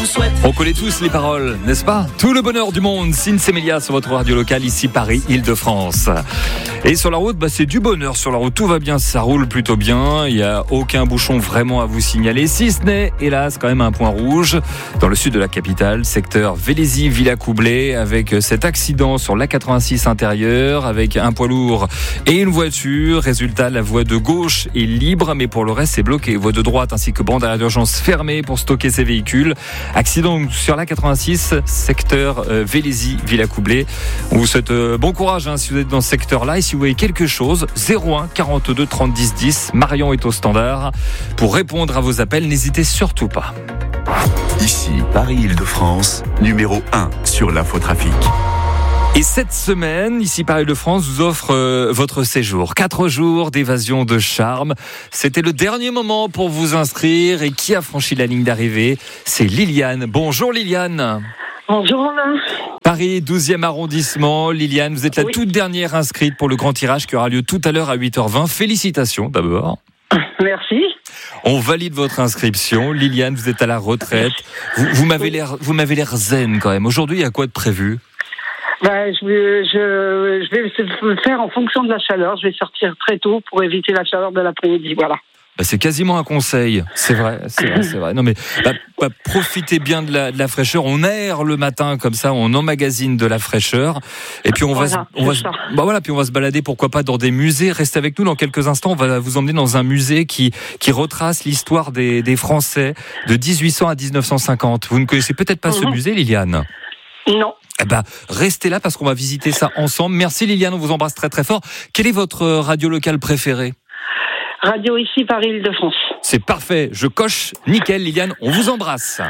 souhaite. On connaît tous les paroles, n'est-ce pas? Tout le bonheur du monde, Sinsemelia sur votre radio locale, ici Paris, Île-de-France. Et sur la route, c'est du bonheur sur la route, tout va bien, ça roule plutôt bien, il n'y a aucun bouchon vraiment à vous signaler, si ce n'est, hélas, quand même un point rouge dans le sud de la capitale, secteur Vélizy-Villacoublay, avec cet accident sur l'A86 intérieur, avec un poids lourd et une voiture. Résultat, la voie de gauche est libre, mais pour le reste, c'est bloqué. Voie de droite ainsi que bande d'arrêt d'urgence fermée pour stocker ces véhicules. Accident sur l'A86, secteur Vélizy-Villacoublay. On vous souhaite bon courage si vous êtes dans ce secteur-là. Et si vous voyez quelque chose, 01 42 30 10 10. Marion est au standard. Pour répondre à vos appels, n'hésitez surtout pas. Ici, Paris-Île-de-France, numéro 1 sur l'infotrafic. Et cette semaine, ici Paris-Île-de-France vous offre votre séjour. 4 jours d'évasion de charme. C'était le dernier moment pour vous inscrire. Et qui a franchi la ligne d'arrivée? C'est Liliane. Bonjour Liliane. Bonjour Romain. Paris 12e arrondissement. Liliane, vous êtes la toute dernière inscrite pour le grand tirage qui aura lieu tout à l'heure à 8h20. Félicitations d'abord. Merci. On valide votre inscription. Liliane, vous êtes à la retraite. Vous m'avez l'air zen quand même. Aujourd'hui, il y a quoi de prévu? Je vais faire en fonction de la chaleur. Je vais sortir très tôt pour éviter la chaleur de l'après-midi. Voilà. C'est quasiment un conseil, c'est vrai. Non mais profitez bien de la fraîcheur. On aère le matin comme ça, on emmagasine de la fraîcheur. Et puis on va se balader, pourquoi pas, dans des musées. Restez avec nous dans quelques instants. On va vous emmener dans un musée qui retrace l'histoire des Français de 1800 à 1950. Vous ne connaissez peut-être pas ce musée, Liliane? Non. Restez là parce qu'on va visiter ça ensemble. Merci Liliane, on vous embrasse très très fort. Quelle est votre radio locale préférée? Radio ici Paris-Île-de-France. C'est parfait, je coche. Nickel Liliane, on vous embrasse.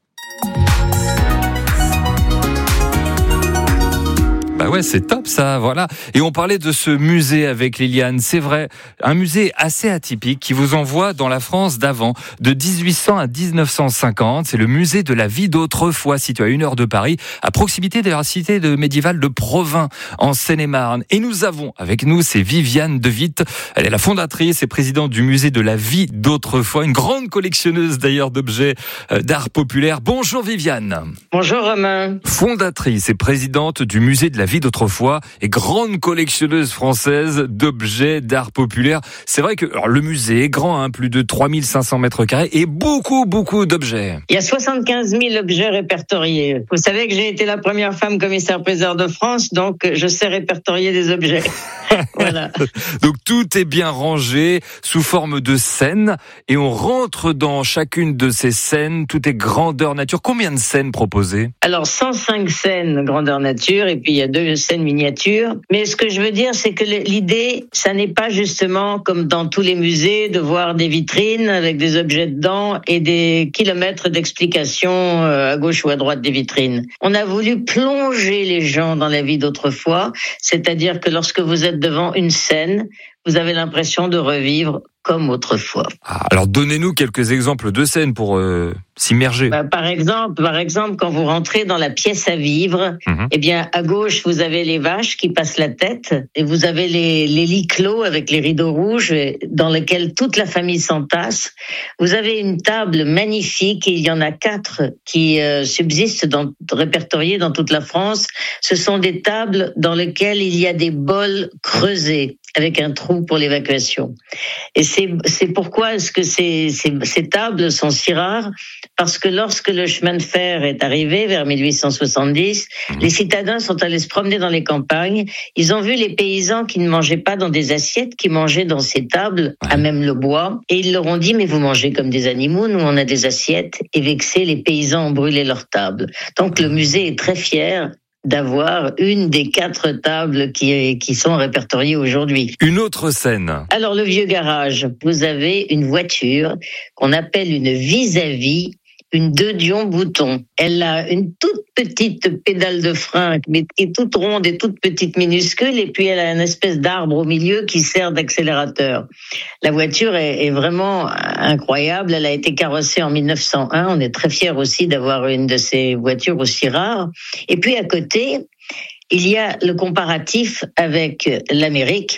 Ouais, c'est top ça, voilà. Et on parlait de ce musée avec Liliane, c'est vrai, un musée assez atypique qui vous envoie dans la France d'avant, de 1800 à 1950. C'est le musée de la vie d'autrefois, situé à 1 heure de Paris, à proximité de la cité médiévale de Provins, en Seine-et-Marne. Et nous avons avec nous, c'est Viviane De Witt. Elle est la fondatrice et présidente du musée de la vie d'autrefois, une grande collectionneuse d'ailleurs d'objets d'art populaire. Bonjour Viviane. Bonjour Romain. Fondatrice et présidente du musée de la vie d'autrefois et grande collectionneuse française d'objets d'art populaire. C'est vrai que le musée est grand, plus de 3500 mètres carrés et beaucoup d'objets. Il y a 75 000 objets répertoriés. Vous savez que j'ai été la première femme commissaire-priseur de France, donc je sais répertorier des objets. Voilà. Donc tout est bien rangé sous forme de scènes et on rentre dans chacune de ces scènes. Tout est grandeur nature. Combien de scènes proposées? Alors 105 scènes grandeur nature et puis il y a 2 scènes miniatures. Mais ce que je veux dire, c'est que l'idée, ça n'est pas justement comme dans tous les musées de voir des vitrines avec des objets dedans et des kilomètres d'explications à gauche ou à droite des vitrines. On a voulu plonger les gens dans la vie d'autrefois, c'est-à-dire que lorsque vous êtes devant une scène, vous avez l'impression de revivre comme autrefois. Alors donnez-nous quelques exemples de scènes pour s'immerger. Par exemple, quand vous rentrez dans la pièce à vivre, eh bien à gauche vous avez les vaches qui passent la tête et vous avez les lits clos avec les rideaux rouges dans lesquels toute la famille s'entasse. Vous avez une table magnifique et il y en a 4 qui subsistent répertoriées dans toute la France. Ce sont des tables dans lesquelles il y a des bols creusés avec un trou pour l'évacuation. Et c'est pourquoi est-ce que ces tables sont si rares? Parce que lorsque le chemin de fer est arrivé vers 1870, les citadins sont allés se promener dans les campagnes. Ils ont vu les paysans qui ne mangeaient pas dans des assiettes, qui mangeaient dans ces tables, à même le bois. Et ils leur ont dit, mais vous mangez comme des animaux, nous on a des assiettes. Et vexés, les paysans ont brûlé leurs tables. Donc le musée est très fier d'avoir une des 4 tables qui sont répertoriées aujourd'hui. Une autre scène. Alors, le vieux garage. Vous avez une voiture qu'on appelle une vis-à-vis, une 2 Dion bouton. Elle a une toute petite pédale de frein, mais qui est toute ronde et toute petite minuscule, et puis elle a une espèce d'arbre au milieu qui sert d'accélérateur. La voiture est vraiment incroyable. Elle a été carrossée en 1901. On est très fiers aussi d'avoir une de ces voitures aussi rares. Et puis à côté, il y a le comparatif avec l'Amérique.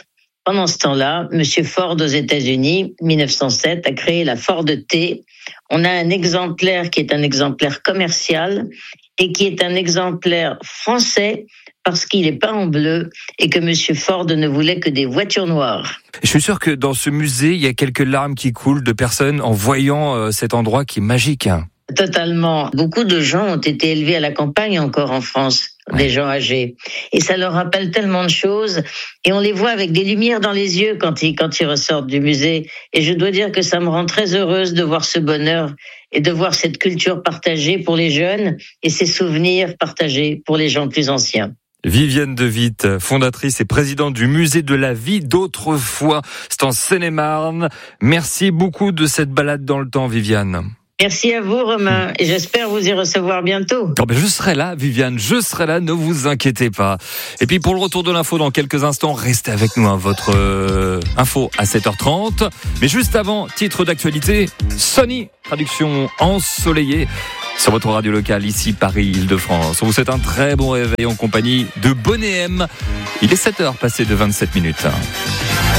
Pendant ce temps-là, Monsieur Ford aux États-Unis, 1907, a créé la Ford T. On a un exemplaire qui est un exemplaire commercial et qui est un exemplaire français parce qu'il est peint en bleu et que Monsieur Ford ne voulait que des voitures noires. Je suis sûr que dans ce musée, il y a quelques larmes qui coulent de personnes en voyant cet endroit qui est magique. Totalement. Beaucoup de gens ont été élevés à la campagne encore en France, des gens âgés. Et ça leur rappelle tellement de choses. Et on les voit avec des lumières dans les yeux quand ils ressortent du musée. Et je dois dire que ça me rend très heureuse de voir ce bonheur et de voir cette culture partagée pour les jeunes et ces souvenirs partagés pour les gens plus anciens. Viviane De Witt, fondatrice et présidente du musée de la vie d'autrefois. C'est en Seine-et-Marne. Merci beaucoup de cette balade dans le temps, Viviane. Merci à vous, Romain, et j'espère vous y recevoir bientôt. Oh ben je serai là, Viviane, je serai là, ne vous inquiétez pas. Et puis pour le retour de l'info dans quelques instants, restez avec nous, votre info à 7h30. Mais juste avant, titre d'actualité, Sony, traduction ensoleillée sur votre radio locale, ici Paris, Île-de-France. On vous souhaite un très bon réveil en compagnie de Bonnet M. Il est 7h passé de 27 minutes.